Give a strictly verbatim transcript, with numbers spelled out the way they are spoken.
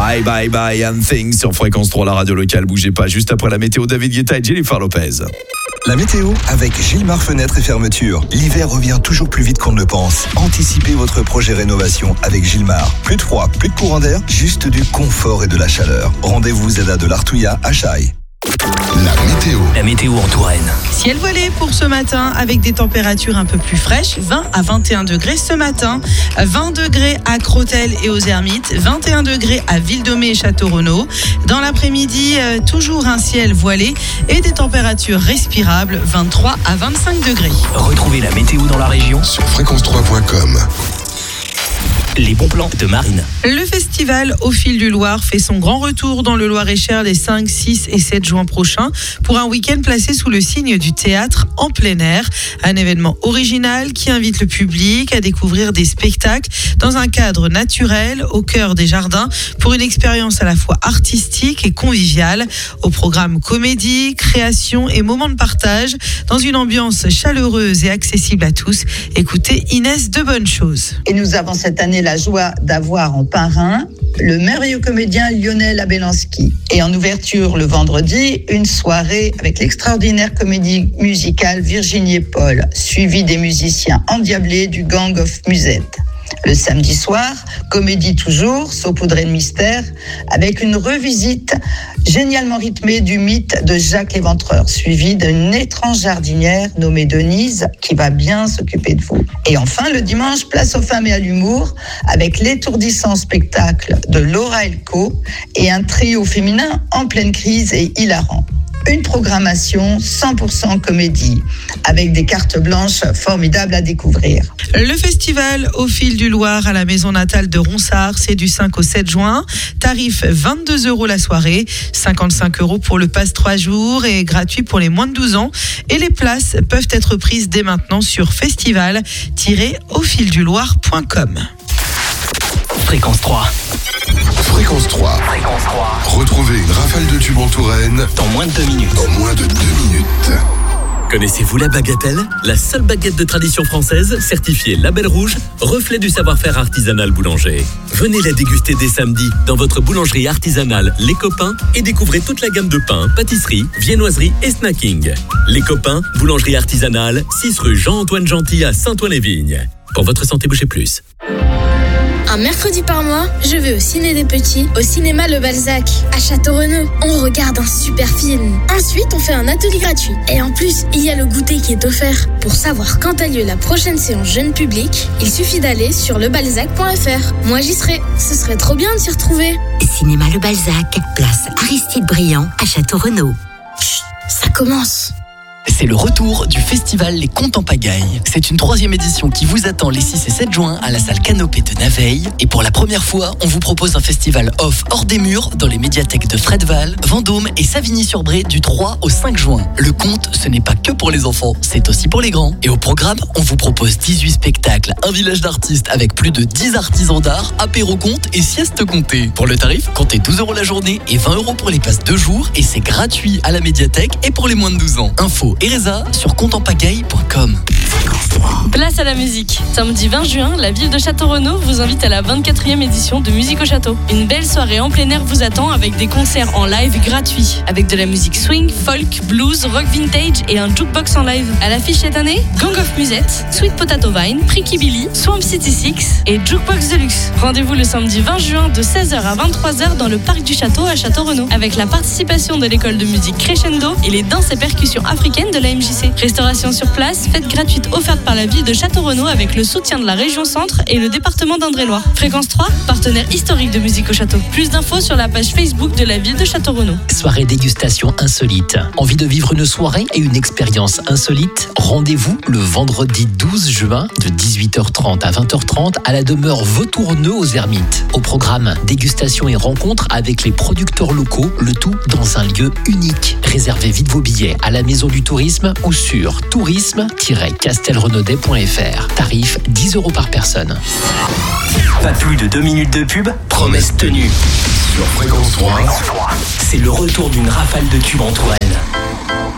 Bye bye bye and things sur Fréquence trois, la radio locale. Bougez pas, juste après la météo, David Guetta et Jennifer Lopez. La météo avec Gilmar Fenêtre et Fermeture. L'hiver revient toujours plus vite qu'on ne le pense. Anticipez votre projet rénovation avec Gilmar. Plus de froid, plus de courant d'air, juste du confort et de la chaleur. Rendez-vous Zeda de l'Artouilla à Chaille. La météo. La météo en Touraine. Ciel voilé pour ce matin avec des températures un peu plus fraîches, vingt à vingt et un degrés ce matin, vingt degrés à Crotel et aux Hermites, vingt et un degrés à Ville-Domée et Château-Renaud. Dans l'après-midi, euh, toujours un ciel voilé et des températures respirables, vingt-trois à vingt-cinq degrés. Retrouvez la météo dans la région sur fréquence trois point com. Les bons plans de Marine. Le festival Au fil du Loir fait son grand retour dans le Loir-et-Cher les cinq, six et sept juin prochains pour un week-end placé sous le signe du théâtre en plein air. Un événement original qui invite le public à découvrir des spectacles dans un cadre naturel au cœur des jardins pour une expérience à la fois artistique et conviviale. Au programme comédie, création et moments de partage dans une ambiance chaleureuse et accessible à tous. Écoutez Inès de Bonnechoose. Et nous avons cette année la joie d'avoir en parrain le merveilleux comédien Lionel Abelanski. Et en ouverture le vendredi, une soirée avec l'extraordinaire comédie musicale Virginie et Paul, suivie des musiciens endiablés du Gang of Musette. Le samedi soir, comédie toujours, saupoudrée de mystère, avec une revisite génialement rythmée du mythe de Jacques l'Éventreur, suivi d'une étrange jardinière nommée Denise qui va bien s'occuper de vous. Et enfin, le dimanche, place aux femmes et à l'humour, avec l'étourdissant spectacle de Laura Elko et un trio féminin en pleine crise et hilarant. Une programmation cent pour cent comédie, avec des cartes blanches formidables à découvrir. Le festival Au fil du Loir à la maison natale de Ronsard, c'est du cinq au sept juin. Tarif vingt-deux euros la soirée, cinquante-cinq euros pour le pass trois jours et gratuit pour les moins de douze ans. Et les places peuvent être prises dès maintenant sur festival tiret au fil du loir point com. Fréquence trois. Fréquence trois. Fréquence trois. Retrouvez une rafale de tubes en Touraine Dans moins de deux minutes. en moins de deux minutes. Connaissez-vous la bagatelle ? La seule baguette de tradition française, certifiée Label Rouge, reflet du savoir-faire artisanal boulanger. Venez la déguster dès samedi dans votre boulangerie artisanale Les Copains et découvrez toute la gamme de pains, pâtisseries, viennoiseries et snacking. Les Copains, boulangerie artisanale, six rue Jean-Antoine Gentil à Saint-Ouen-les-Vignes. Pour votre santé, bougez plus. Un mercredi par mois, je vais au Ciné des Petits, au cinéma Le Balzac, à Château-Renaud. On regarde un super film. Ensuite, on fait un atelier gratuit. Et en plus, il y a le goûter qui est offert. Pour savoir quand a lieu la prochaine séance jeune public, il suffit d'aller sur le balzac point f r. Moi, j'y serai. Ce serait trop bien de s'y retrouver. Cinéma Le Balzac, place Aristide Briand à Château-Renaud. Chut, ça commence. C'est le retour du festival Les Contes en Pagaille. C'est une troisième édition qui vous attend les six et sept juin à la salle Canopée de Naveil. Et pour la première fois, on vous propose un festival off hors des murs dans les médiathèques de Fredval, Vendôme et Savigny-sur-Bray du trois au cinq juin. Le conte, ce n'est pas que pour les enfants, c'est aussi pour les grands. Et au programme, on vous propose dix-huit spectacles, un village d'artistes avec plus de dix artisans d'art, apéro conte et sieste comptée. Pour le tarif, comptez douze euros la journée et vingt euros pour les passes deux jours et c'est gratuit à la médiathèque et pour les moins de douze ans. Info et résa sur compte en pagaille point com. Place à la musique. Samedi vingt juin, la ville de Château-Renaud vous invite à la vingt-quatrième édition de Musique au Château. Une belle soirée en plein air vous attend avec des concerts en live gratuits. Avec de la musique swing, folk, blues, rock vintage et un jukebox en live. À l'affiche cette année, Gang of Musette, Sweet Potato Vine, Pricky Billy, Swamp City Six et Jukebox Deluxe. Rendez-vous le samedi vingt juin de seize heures à vingt-trois heures dans le parc du Château à Château-Renaud. Avec la participation de l'école de musique Crescendo et les danses et percussions africaines de la M J C. Restauration sur place, fête gratuite offerte par la ville de Château-Renaud avec le soutien de la région Centre et le département d'Indre-et-Loire. Fréquence trois, partenaire historique de Musique au Château. Plus d'infos sur la page Facebook de la ville de Château-Renaud. Soirée dégustation insolite. Envie de vivre une soirée et une expérience insolite ? Rendez-vous le vendredi douze juin de dix-huit heures trente à vingt heures trente à la demeure Vautourneux aux Hermites. Au programme, dégustation et rencontres avec les producteurs locaux, le tout dans un lieu unique. Réservez vite vos billets à la Maison du Tourisme ou sur tourisme tiret castelrenaudet point f r. Tarif dix euros par personne. Pas plus de deux minutes de pub, promesse tenue. Sur Fréquence trois. C'est le retour d'une rafale de tubes en Touraine.